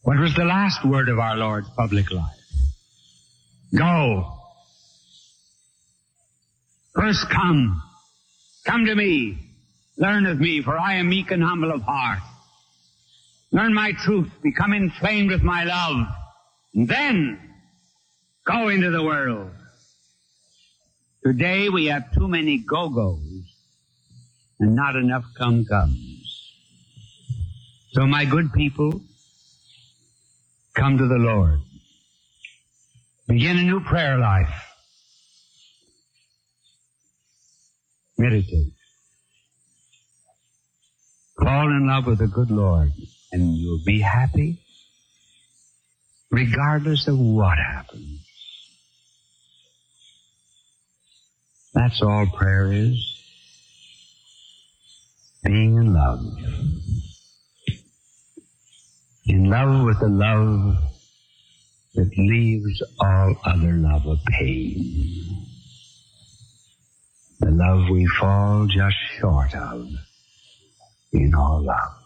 What was the last word of our Lord's public life? Go. First come to me, learn of me, for I am meek and humble of heart. Learn my truth, become inflamed with my love, and then go into the world. Today we have too many go-go's and not enough come-comes. So my good people, come to the Lord. Begin a new prayer life. Meditate. Fall in love with the good Lord, and you'll be happy regardless of what happens. That's all prayer is. Being in love. In love with the love that leaves all other love a pain. The love we fall just short of in all love.